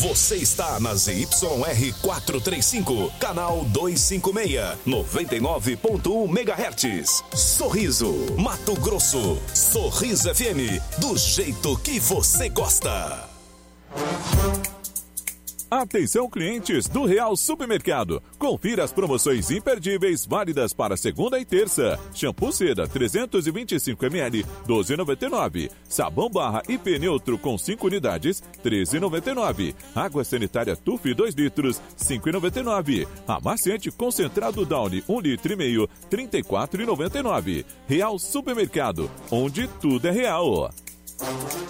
Você está na ZYR 435, canal 256, 99.1 MHz. Sorriso, Mato Grosso. Sorriso FM, do jeito que você gosta. Atenção, clientes do Real Supermercado. Confira as promoções imperdíveis válidas para segunda e terça. Shampoo Seda 325 ml, 12,99. Sabão barra IP neutro com 5 unidades, 13,99. Água sanitária Tuf 2 litros, 5,99. Amaciante concentrado Downy 1,5 litro, 34,99. Real Supermercado, onde tudo é real.